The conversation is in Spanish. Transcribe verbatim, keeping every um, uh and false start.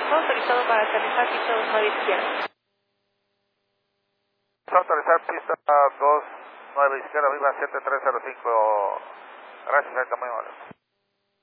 autorizado para aterrizar piso dos nueve izquierda. Autorizar pista dos nueve izquierda, viva siete tres cero cinco. Gracias, está muy amable.